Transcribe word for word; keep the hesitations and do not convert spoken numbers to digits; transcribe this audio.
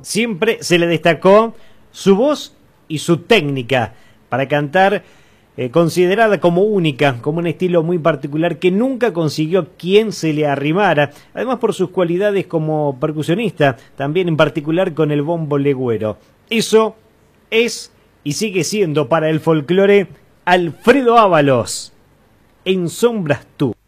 Siempre se le destacó su voz y su técnica para cantar, eh, considerada como única, como un estilo muy particular que nunca consiguió quien se le arrimara, además por sus cualidades como percusionista, también en particular con el bombo legüero. Eso es y sigue siendo para el folclore Alfredo Ábalos, En Sombras Tú.